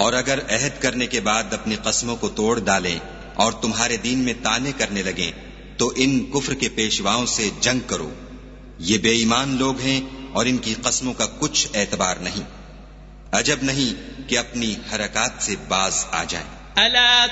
और अगर अहद करने के बाद अपनी कस्मों को तोड़ डालें और तुम्हारे दीन में ताने करने लगें तो इन कुफ्र के पेशवाओं से जंग करो। ये बेईमान लोग हैं और इनकी कस्मों का कुछ एतबार नहीं। अजब नहीं कि अपनी हरकत से बाज आ जाएं। अला